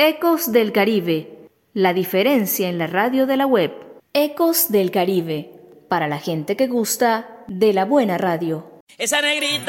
Ecos del Caribe, la diferencia en la radio de la web. Ecos del Caribe, para la gente que gusta de la buena radio. Esa negrita